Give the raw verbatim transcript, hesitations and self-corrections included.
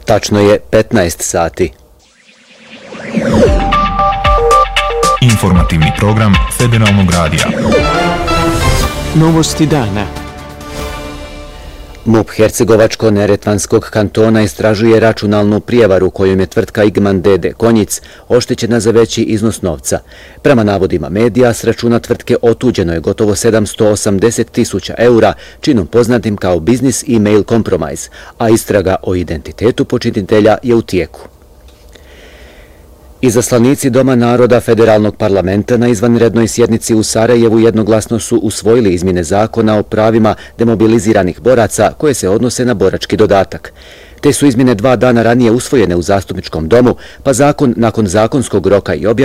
Tačno je petnaest sati. Informativni program Federalnog radija. Novosti dana. MUP Hercegovačko-Neretvanskog kantona istražuje računalnu prijevaru kojom je tvrtka Igman D D Konjic oštećena za veći iznos novca. Prema navodima medija, s računa tvrtke otuđeno je gotovo sedamsto osamdeset tisuća eura, činom poznatim kao Business Email Compromise, a istraga o identitetu počinitelja je u tijeku. Izaslanici Doma naroda Federalnog parlamenta na izvanrednoj sjednici u Sarajevu jednoglasno su usvojili izmjene zakona o pravima demobiliziranih boraca koje se odnose na borački dodatak. Te su izmjene dva dana ranije usvojene u zastupničkom domu, pa zakon nakon zakonskog roka i objave